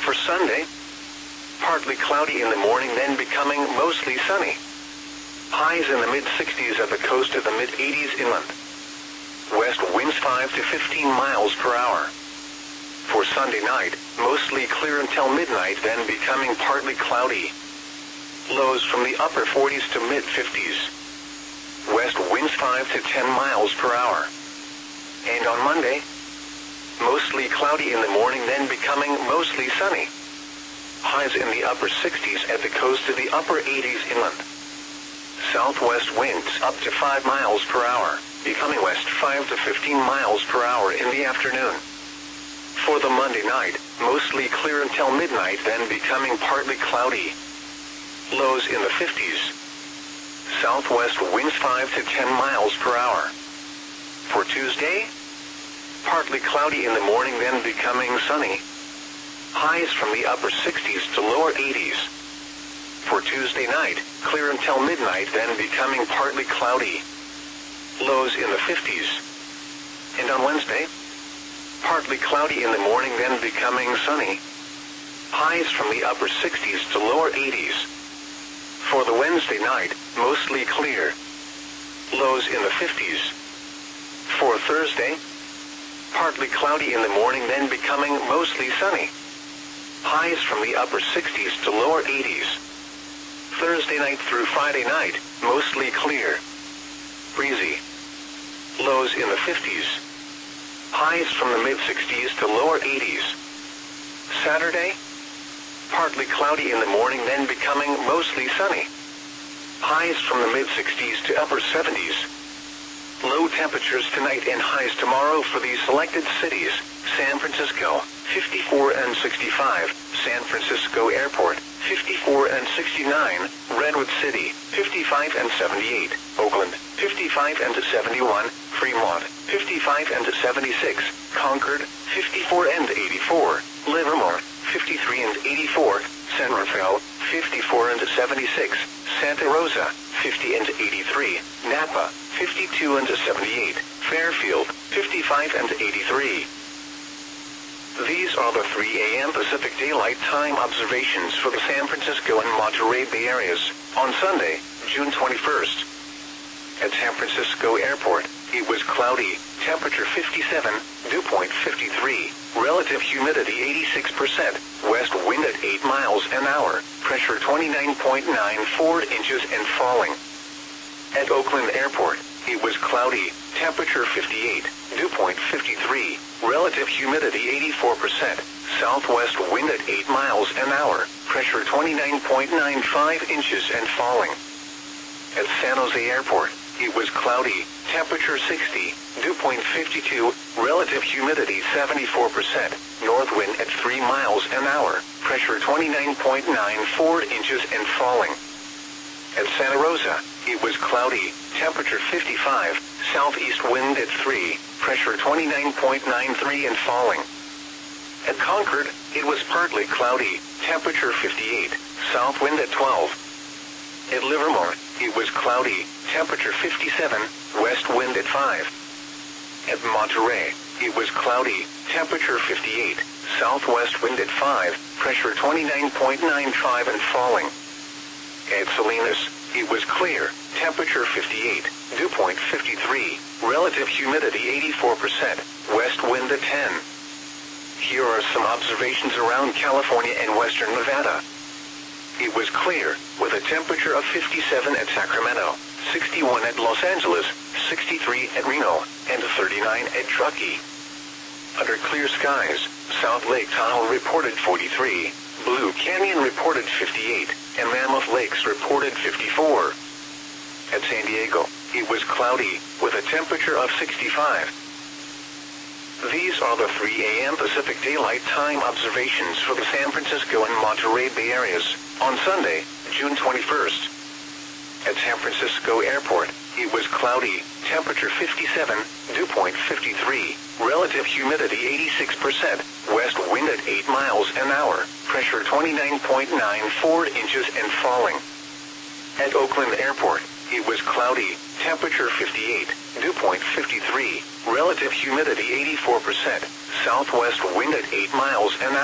For Sunday, partly cloudy in the morning, then becoming mostly sunny. Highs in the mid-60s at the coast to the mid-80s inland. West winds 5 to 15 miles per hour. For Sunday night, mostly clear until midnight, then becoming partly cloudy. Lows from the upper 40s to mid-50s. West winds 5 to 10 miles per hour. And on Monday, mostly cloudy in the morning, then becoming mostly sunny. Highs in the upper 60s at the coast to the upper 80s inland. Southwest winds up to 5 miles per hour, becoming west 5 to 15 miles per hour in the afternoon. For the Monday night, mostly clear until midnight, then becoming partly cloudy. Lows in the 50s. Southwest winds 5 to 10 miles per hour. For Tuesday, partly cloudy in the morning, then becoming sunny. Highs from the upper 60s to lower 80s. For Tuesday night, clear until midnight, then becoming partly cloudy. Lows in the 50s. And on Wednesday, partly cloudy in the morning, then becoming sunny. Highs from the upper 60s to lower 80s. For the Wednesday night, mostly clear. Lows in the 50s. For Thursday, partly cloudy in the morning, then becoming mostly sunny. Highs from the upper 60s to lower 80s. Thursday night through Friday night, mostly clear. Breezy. Lows in the 50s. Highs from the mid-60s to lower 80s. Saturday, partly cloudy in the morning, then becoming mostly sunny. Highs from the mid-60s to upper 70s. Low temperatures tonight and highs tomorrow for these selected cities: San Francisco, 54 and 65, San Francisco Airport, 54 and 69, Redwood City, 55 and 78, Oakland, 55 and 71, Fremont, 55 and 76, Concord, 54 and 84, Livermore, 53 and 84, San Rafael, 54 and 76, Santa Rosa, 50 and 83, Napa, 52 and 78, Fairfield, 55 and 83. These are the 3 a.m. Pacific Daylight Time observations for the San Francisco and Monterey Bay areas on Sunday, June 21st. At San Francisco Airport, it was cloudy, temperature 57, dew point 53, relative humidity 86%, west wind at 8 miles an hour, pressure 29.94 inches and falling. At Oakland Airport, it was cloudy, temperature 58, dew point 53, relative humidity 84%, southwest wind at 8 miles an hour, pressure 29.95 inches and falling. At San Jose Airport, it was cloudy, temperature 60, dew point 52, relative humidity 74%, north wind at 3 miles an hour, pressure 29.94 inches and falling. At Santa Rosa, it was cloudy, temperature 55, southeast wind at 3, pressure 29.93 and falling. At Concord, it was partly cloudy, temperature 58, south wind at 12. At Livermore, it was cloudy, temperature 57, west wind at 5. At Monterey, it was cloudy, temperature 58, southwest wind at 5, pressure 29.95 and falling. At Salinas, it was clear, temperature 58, dew point 53, relative humidity 84%, west wind at 10. Here are some observations around California and western Nevada. It was clear, with a temperature of 57 at Sacramento, 61 at Los Angeles, 63 at Reno, and 39 at Truckee. Under clear skies, South Lake Tahoe reported 43, Blue Canyon reported 58, and Mammoth Lakes reported 54. At San Diego, it was cloudy, with a temperature of 65. These are the 3 a.m. Pacific Daylight Time observations for the San Francisco and Monterey Bay areas on Sunday, June 21st. At San Francisco Airport, it was cloudy, temperature 57, dew point 53, relative humidity 86%, west wind at 8 miles an hour, pressure 29.94 inches and falling. At Oakland Airport, it was cloudy, temperature 58, dew point 53, relative humidity 84%, southwest wind at 8 miles an hour.